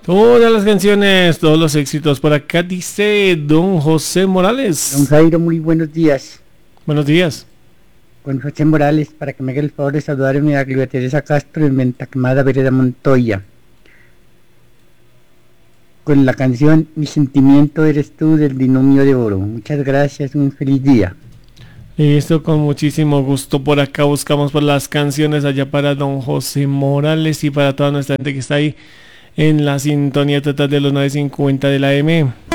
Todas las canciones, todos los éxitos. Por acá dice don José Morales. Don Jairo, muy buenos días. Buenos días. Con José Morales, para que me haga el favor de saludarme a Gloria Teresa Castro en Ventacmada, Vereda Montoya. Con la canción Mi sentimiento eres tú del Binomio de Oro. Muchas gracias, un feliz día. Listo, con muchísimo gusto. Por acá buscamos por las canciones allá para don José Morales y para toda nuestra gente que está ahí en la sintonía total de los 950 de la M.